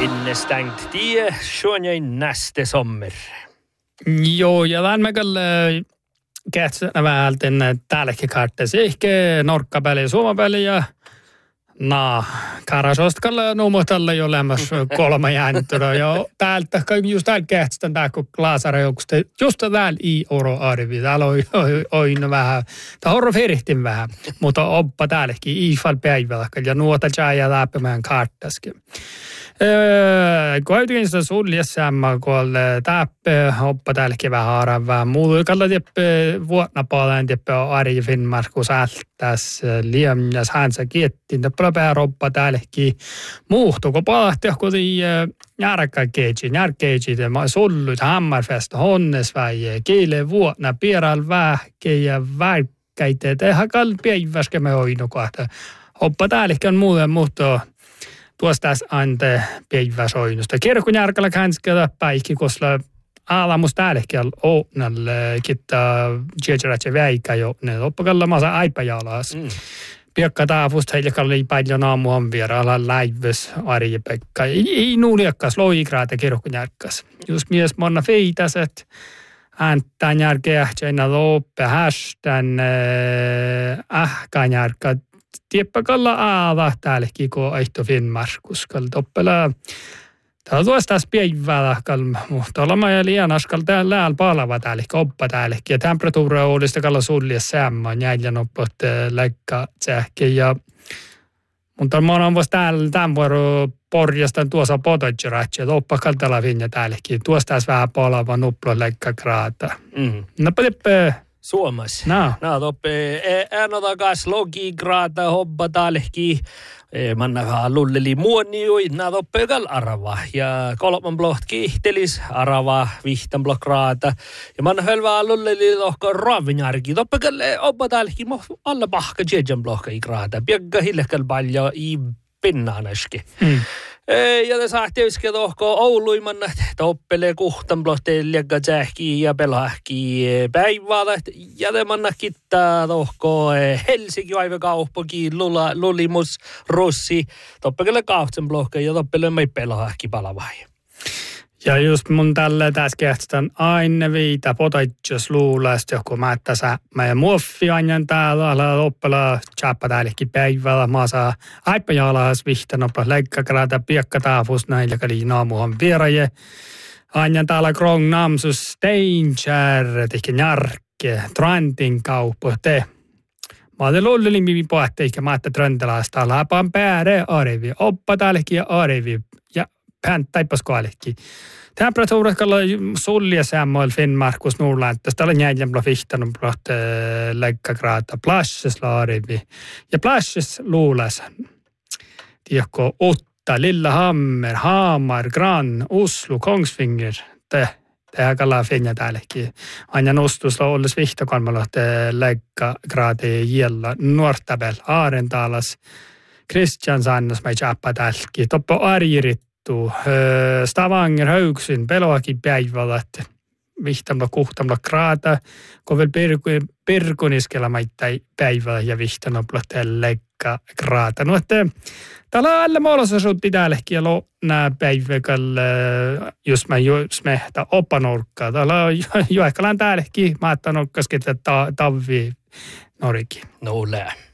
Innestängt tie, sjönjäin näste sommer. Joo, ja lämmäkällä kähtsänä vähän täälläkin kartteessa. Ehkä norkkapeli ja suomapeli ja karasostkalla nuumotalla jo lämmäs 3 jääntöä. Ja täältä, just täällä kähtsän tää, kun Glaasarajoukusta, just täällä i oro-arvi. Täällä on vähän, tää on ferihtin vähän, mutta oppa täälläkin i fall päivällä. Ja nuota tjää läpimään karttaskin. Kuitenkin sitä suljessämmä, kun täppä oppa täälläkin vähän haravaa. Mulla kalla teppä vuonna paljon teppä Ari Finnmarkus ältäs liemjas hänsä kiettiin. Teppä pää oppa täälläkin muhtu, kun palahti johonkin järkeitsi. Mä sullut Hammerfest honnes vai kiile vuonna pieral vähke ja väikkäitä. Tehän kall päiväske me hoinu kohta. Oppa täälläkin on muuten muhtu. Tuossa tässä ante päiväsoinnusta. Kirkon järkällä känskellä päikki, koska alamus täälläkin on kittaa tjejerätsä väikä jo. Ne oppakalla maasa aipajalas. Piekka taafusta heille kalli paljon aamuhan vieraalla läivös Arjepekka. Ei nuuliakkas loikraata kirkon järkäs. Just mies monna feitäset. Äntään järkeä, tjena loppe, hästän, ähkään järkä. Tieppäkalla aava täälläkin, kun aihto Finnmarkus. Toppela, täällä tuossa tässä päivällä, mutta olemme ja liian askal täällä palava täälläkin, oppa täälläkin. Ja temperatuura oli sitä kalla suljes säämmä, jäljän oppat läikka sähki. Mutta mä oon vasta täällä tämän vuoron porjastan tuossa potoitseratsi, että oppa kaltala vinja täälläkin. Tuossa tässä vähän palava nupplo läikka kraata. No pölippö. Suomas. No toppe äänotakas logigraata hobba talki. Mannakaan lulleli muonioi, toppe kal arava. Ja 3 bloht kihtelis arava 5 blokraata. Ja manna hölvää lulleli lohko ravinjarki. Toppe kal hobba talki alla pahka 7 blohka i graata. Piekka hillekal paljon i pinnaanaski. Ja te saatte yske tohko Ouluimanna toppele kuhtanblotteen liekka sähki ja pelahki päivällä. Ja te manna kittaa tohko Helsinki vaivakauppoki lulimus russi. Toppekelle kahtsenblokka ja toppele mei pelahki palavai. Ja just mun tälle tässä kehtstän aina viitä potaitjas luulesta, joku mättäsä meidän muoffi aina täällä loppella tjappa täällekin päivällä. Mä saa aipajalas vihtä nopea leikkakrata piekka taafus näillä kali naamuhan vieraje. Aina täällä krong namsus steinkär, tihke njarkke, trantin kauppo te. Mä oon luullin mivi pohti, eikä mä ajattelin tröntelaista läpään pääre arvi, oppa täällekin ja arvi. Pääntäippas koallekin. Temperatuurat kalla sulja säämmöil Finnmarkus Norrland. Tästä oli jäljellä vihtanut läikkagraata. Plasses laarivi. Ja plasses luules. Tiedätkö, Utta, Lillehammer, Hamar, Gran, Oslo, Kongsvinger. Tehän kalla finja täällekin. Aina nostusla olles vihtakolmalla läikkagraati jällä. Nuortabel, Aarentalas, Kristiansannas mai tjappa täällekin. Toppo Arjirit. Stavanger, Hauksin, Peloakin päivällä, että vihtamalla kuhtamalla kraata, kun vielä Pirkuniskella maittai päivällä ja vihtamalla leikka kraata. No, että täällä on alla muodossa suutti täälläkin ja nää päiväkällä, jos mä mehtä opanorkkaa. Täällä on jo ehkä täälläkin, mä ajattelin, että tavvi norikin. No, lää.